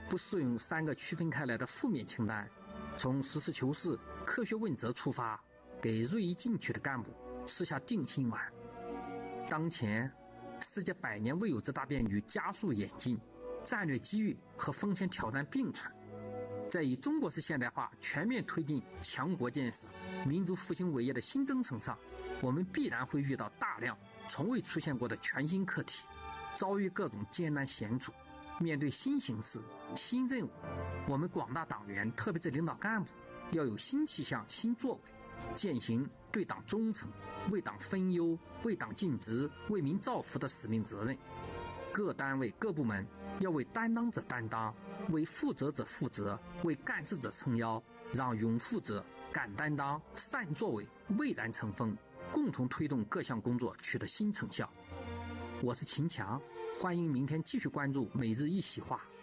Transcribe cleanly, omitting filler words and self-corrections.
不适用3个区分开来的负面清单，从实事求是、科学问责出发，给锐意进取的干部吃下定心丸。当前，世界100年未有之大变局加速演进，战略机遇和风险挑战并存。在以中国式现代化全面推进强国建设、民族复兴伟业的新征程上，我们必然会遇到大量从未出现过的全新课题，遭遇各种艰难险阻。面对新形势、新任务，我们广大党员，特别是领导干部，要有新气象、新作为，践行对党忠诚、为党分忧、为党尽职、为民造福的使命责任。各单位各部门要为担当者担当，为负责者负责，为干事者撑腰，让勇负责、敢担当、善作为蔚然成风，共同推动各项工作取得新成效。我是秦强，欢迎明天继续关注每日一席话。